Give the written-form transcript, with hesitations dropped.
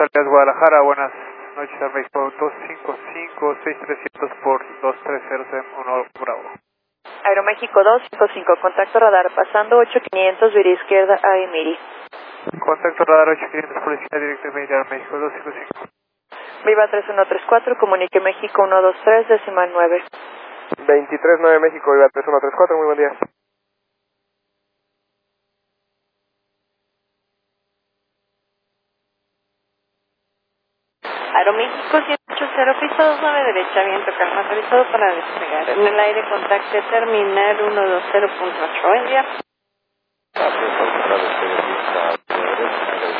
Alias Guadalajara, buenas noches al México 255-6300 por 230-1 Bravo. Aeroméxico 255, contacto radar, pasando 8500, vía izquierda a Emiri. Contacto radar 8500, policía directo de México 255. Viva 3134, comunique México 123, decimal 9. 239 México, Viva 3134, muy buen día. Aeroméxico 780, pista 29 derecha, viento calma, autorizado para despegar. En el aire, contacte terminal 120.8, buen día. Para despegar pista 9 derecha.